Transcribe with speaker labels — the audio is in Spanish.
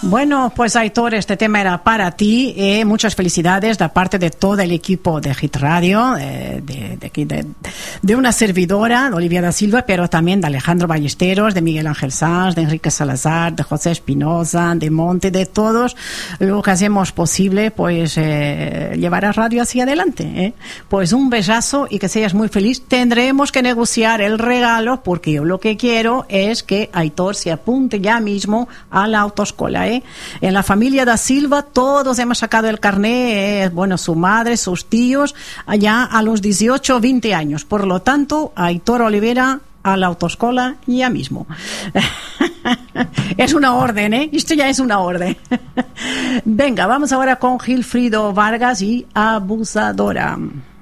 Speaker 1: Bueno, pues Aitor, este tema era para ti. Muchas felicidades de parte de todo el equipo de Hit Radio, de una servidora, de Olivia da Silva, pero también de Alejandro Ballesteros, de Miguel Ángel Sanz, de Enrique Salazar, de José Espinosa, de Monte, de todos lo que hacemos posible, pues llevar a radio hacia adelante. Pues un besazo y que seas muy feliz. Tendremos que negociar el regalo porque yo lo que quiero es que Aitor se apunte ya mismo a la autoescuela. En la familia da Silva todos hemos sacado el carné, bueno, su madre, sus tíos, allá a los 18 o 20 años. Por lo tanto, Aitor Olivera a la autoescuela ya mismo. Es una orden, esto ya es una orden. Venga, vamos ahora con Gilfrido Vargas y Abusadora.